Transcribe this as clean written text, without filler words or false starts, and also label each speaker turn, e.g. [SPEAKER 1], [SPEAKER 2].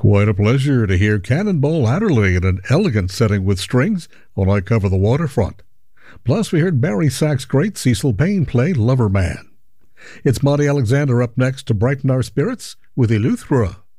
[SPEAKER 1] Quite a pleasure to hear Cannonball Adderley in an elegant setting with strings on I Cover the Waterfront. Plus, we heard Barry Sachs' great Cecil Payne play Lover Man. It's Monty Alexander up next to brighten our spirits with Eleuthera.